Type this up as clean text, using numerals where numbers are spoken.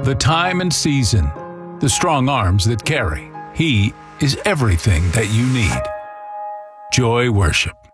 the time and season, the strong arms that carry. He is everything that you need. Joy Worship.